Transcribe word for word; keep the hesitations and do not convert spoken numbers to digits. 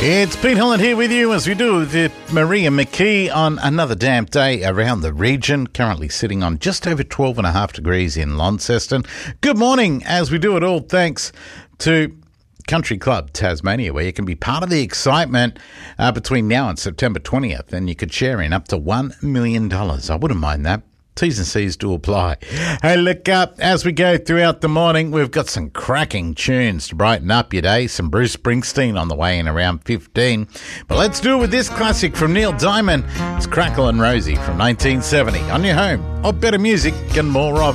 It's Pete Holland here with you as we do the Maria McKee on another damp day around the region, currently sitting on just over twelve and a half degrees in Launceston. Good morning as we do it all thanks to Country Club Tasmania, where you can be part of the excitement uh, between now and September twentieth, and you could share in up to one million dollars. I wouldn't mind that. T's and C's do apply. Hey, look up as we go throughout the morning. We've got some cracking tunes to brighten up your day. Some Bruce Springsteen on the way in around fifteen. But let's do it with this classic from Neil Diamond. It's Crackle and Rosie from nineteen seventy on your home of better music and more of